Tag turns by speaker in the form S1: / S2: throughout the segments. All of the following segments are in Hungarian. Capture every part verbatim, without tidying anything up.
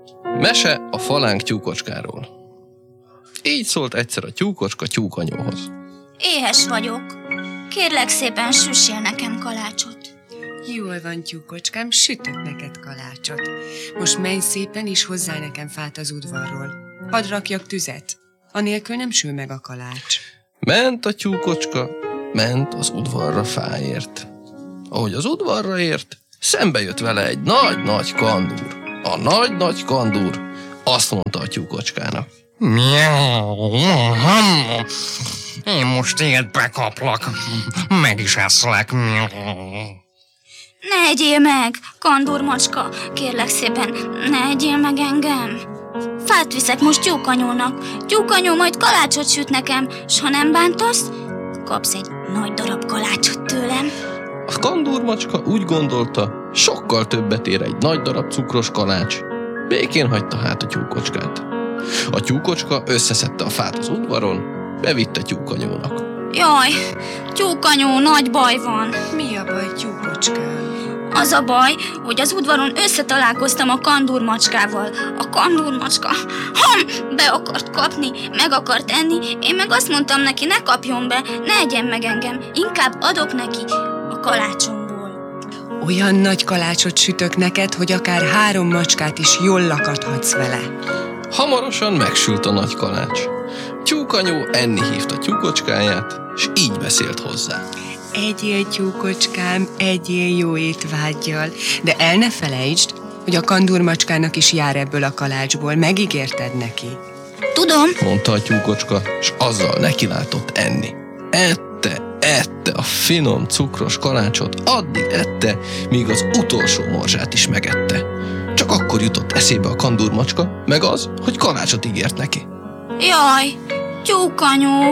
S1: Mese a falánk tyúkocskáról. Így szólt egyszer a tyúkocska tyúkanyóhoz.
S2: Éhes vagyok. Kérlek szépen, süssél nekem kalácsot.
S3: Jól van, tyúkocskám, sütök neked kalácsot. Most menj szépen, és hozzá nekem fát az udvarról. Hadd rakjak tüzet. Anélkül nem sül meg a kalács.
S1: Ment a tyúkocska, ment az udvarra fáért. Ahogy az udvarra ért, szembe jött vele egy nagy-nagy kandúr. A nagy-nagy kandúr azt mondta a tyúkocskának.
S4: Én most téged bekaplak, meg is eszlek.
S2: Ne egyél meg, kandúrmacska, kérlek szépen, ne egyél meg engem. Fát viszek most tyúkanyónak, tyúkanyó majd kalácsot süt nekem, s ha nem bántasz, kapsz egy nagy darab kalácsot tőlem.
S1: A kandúrmacska úgy gondolta, sokkal többet ér egy nagy darab cukros kalács. Békén hagyta hát a tyúkocskát. A tyúkocska összeszedte a fát az udvaron, bevitte tyúkanyónak.
S2: Jaj, tyúkanyó, nagy baj van.
S3: Mi a baj, tyúkocskám?
S2: Az a baj, hogy az udvaron összetalálkoztam a kandúrmacskával. A kandúrmacska ham, be akart kapni, meg akart enni, én meg azt mondtam neki, ne kapjon be, ne egyen meg engem, inkább adok neki a kalácsomból.
S3: Olyan nagy kalácsot sütök neked, hogy akár három macskát is jól lakathatsz vele.
S1: Hamarosan megsült a nagy kalács. Tyúkanyó enni hívta tyúkocskáját, és így beszélt hozzá.
S3: Egyél, tyúkocskám, egyél jó étvággyal, de el ne felejtsd, hogy a kandúrmacskának is jár ebből a kalácsból, megígérted neki.
S2: Tudom,
S1: Mondta a tyúkocska, és azzal nekilátott enni. Ette, ette a finom cukros kalácsot, addig ette, míg az utolsó morzsát is megette. Csak akkor jutott eszébe a kandúrmacska, meg az, hogy kalácsot ígért neki.
S2: jaj, tyúkanyó,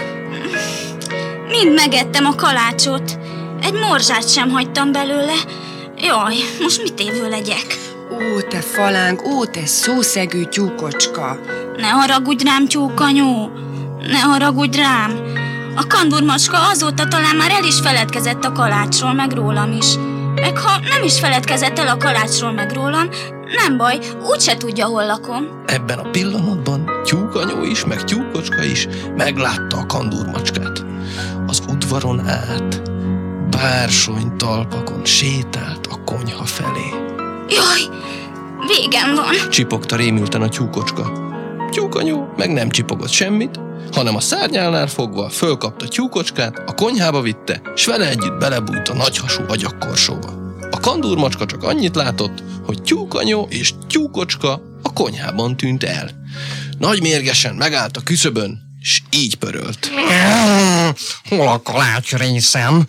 S2: mind megettem a kalácsot, egy morzsát sem hagytam belőle. Jaj, most mit évő legyek?
S3: Ó, te falánk, ó, te szószegű tyúkocska!
S2: Ne haragudj rám, tyúkanyó, ne haragudj rám. A kandúrmacska azóta talán már el is feledkezett a kalácsról, meg rólam is. Meg ha nem is feledkezett el a kalácsról, meg rólam, nem baj, úgyse tudja, hol lakom.
S1: Ebben a pillanatban tyúkanyó is, meg tyúkocska is meglátta a kandúrmacskát. Az udvaron át, bársony talpakon sétált a konyha felé.
S2: Jaj, végem van.
S1: Csipogta rémülten a tyúkocska. Tyúkanyó meg nem csipogott semmit, hanem a szárnyánál fogva fölkapta tyúkocskát, a konyhába vitte, s vele együtt belebújt a nagyhasú agyagkorsóba. A kandúrmacska csak annyit látott, hogy tyúkanyó és tyúkocska a konyhában tűnt el. Nagy mérgesen megállt a küszöbön, s így pörölt.
S4: Hol a kalács részem?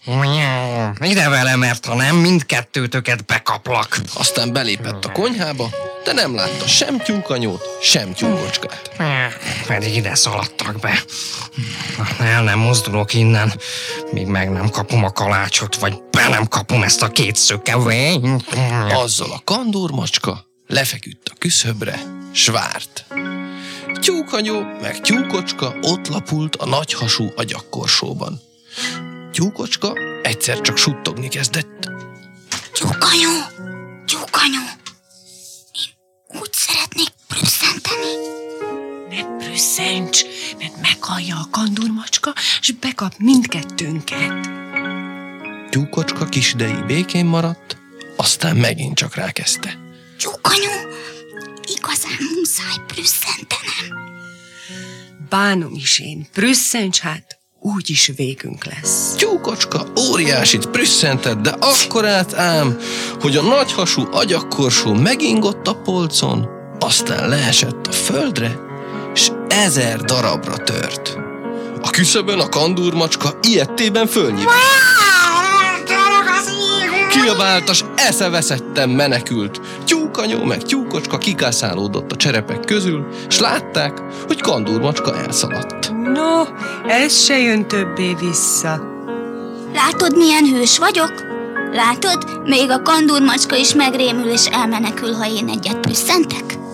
S4: Ide vele, mert ha nem, mindkettőtöket bekaplak.
S1: Aztán belépett a konyhába, de nem látta sem tyúkanyót, sem tyúkocskát.
S4: Pedig ide szaladtak be. El nem mozdulok innen, míg meg nem kapom a kalácsot, vagy be nem kapom ezt a két szökevényt.
S1: Azzal a kandúrmacska lefeküdt a küszöbre, s várt. Tyúkanyó meg tyúkocska ott lapult a nagyhasú agyagkorsóban. Tyúkocska egyszer csak suttogni kezdett.
S2: Tyúkanyó, tyúkanyó, én úgy szeretnék prüsszenteni.
S3: Ne prüsszents, mert meghallja a kandúrmacska, s bekap mindkettőnket.
S1: Tyúkocska kis ideig békén maradt, aztán megint csak rákezdte.
S2: Tyúkanyó, igazán muszáj prüsszentenem.
S3: Bánom is én, prüsszents hát, úgyis végünk lesz.
S1: Tyúkocska óriásit prüsszentett, de akkorát ám, hogy a nagyhasú agyagkorsó megingott a polcon, aztán leesett a földre, s ezer darabra tört. A küszöbön a kandúrmacska ijedtében fölnyílt. Kiabált, s eszeveszetten menekült. Tyúkanyó meg tyúkocska kikászálódott a cserepek közül, s látták, hogy kandúrmacska elszaladt.
S3: No, ez se jön többé vissza.
S2: Látod, milyen hős vagyok? Látod, még a kandúrmacska is megrémül és elmenekül, ha én egyet prüsszentek?